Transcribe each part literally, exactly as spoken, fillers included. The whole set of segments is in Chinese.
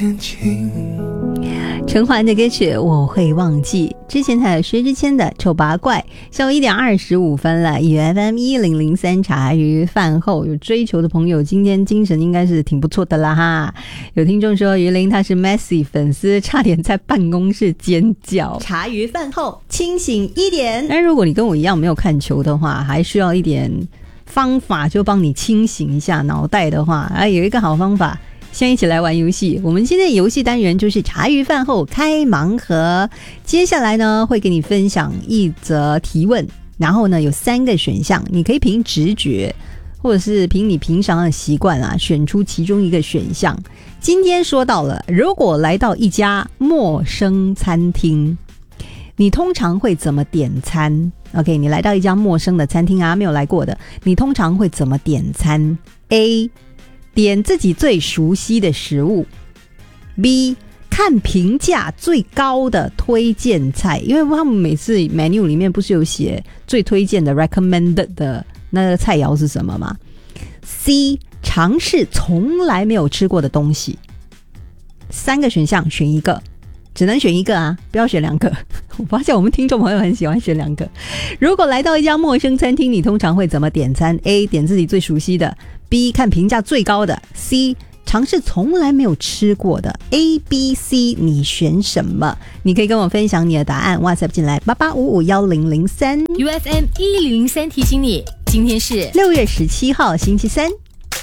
陈奂的歌曲我会忘记，之前还有薛之谦的丑八怪。下午一点二十五分了， U F M 一零零三茶余饭后，有追求的朋友今天精神应该是挺不错的啦哈。有听众说于林他是 Messi 粉丝，差点在办公室尖叫。茶余饭后清醒一点。但如果你跟我一样没有看球的话，还需要一点方法就帮你清醒一下脑袋的话，啊，有一个好方法，先一起来玩游戏。我们今天的游戏单元就是茶余饭后开盲盒。接下来呢，会给你分享一则提问，然后呢有三个选项，你可以凭直觉或者是凭你平常的习惯啊，选出其中一个选项。今天说到了，如果来到一家陌生餐厅，你通常会怎么点餐？ OK， 你来到一家陌生的餐厅啊，没有来过的，你通常会怎么点餐？ A， 点自己最熟悉的食物。 B， 看评价最高的推荐菜，因为他们每次 menu 里面不是有写最推荐的 recommended 的那个菜肴是什么吗？ C， 尝试从来没有吃过的东西。三个选项选一个，只能选一个啊，不要选两个。我发现我们听众朋友很喜欢选两个。如果来到一家陌生餐厅，你通常会怎么点餐？ A， 点自己最熟悉的。 B， 看评价最高的。 C， 尝试从来没有吃过的。 A B C 你选什么？你可以跟我分享你的答案， WhatsApp 进来八八五五一零零三。 U F M 一零零三提醒你，今天是六月十七号星期三。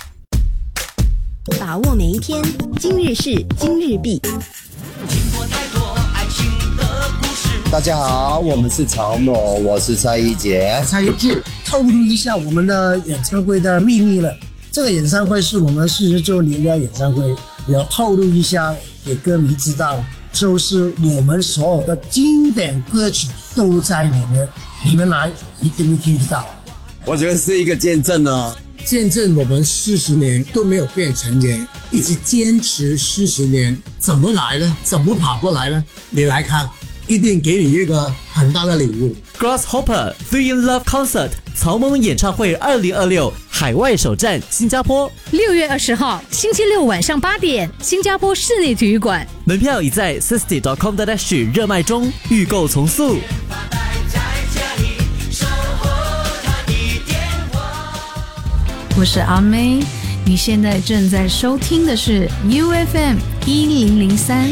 把握每一天，今日事今日毕。 大家好，我们是曹某，我是蔡一杰。 蔡一杰，透露一下我们的演唱会的秘密了。这个演唱会是我们四十周年的演唱会，要透露一下给歌迷知道，就是我们所有的经典歌曲都在里面，你们来一定会听得到。 我觉得是一个见证哦， 见证我们四十年都没有变成年，一直坚持四十年，怎么来呢？怎么跑过来呢？你来看，一定给你一个很大的礼物。 Grasshopper Three in Love Concert 曹萌演唱会二零二六海外首站新加坡， 六月二十号星期六晚上八点，新加坡室内体育馆， 门票已在 sixty dot com dot s g 热卖中，预购从速。 我是阿妹，你现在正在收听的是 U F M 一零零三。